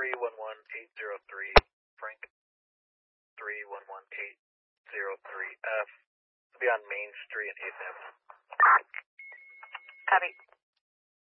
311803, Frank. 311803F. It'll be on Main Street and 8th Avenue. Copy.